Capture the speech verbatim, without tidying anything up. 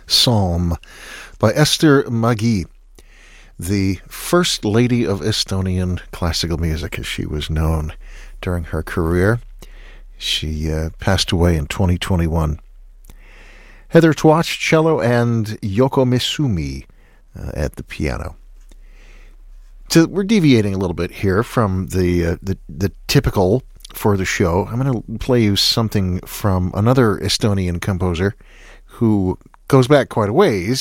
Psalm by Esther Mägi, the First Lady of Estonian classical music, as she was known during her career. She uh, passed away in twenty twenty-one. Heather Twatch, cello, and Yoko Misumi uh, at the piano. So we're deviating a little bit here from the, uh, the the typical for the show. I'm going to play you something from another Estonian composer who goes back quite a ways.